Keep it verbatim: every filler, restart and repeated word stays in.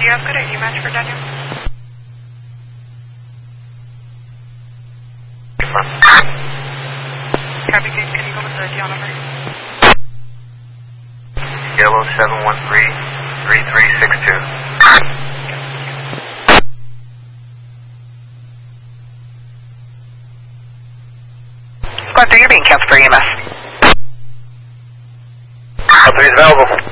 you have good I D match for Daniel? Copy, can you go with the D L number? Yellow seven one three, three three six two. Squad three, you're being canceled for E M S. Squad three is available.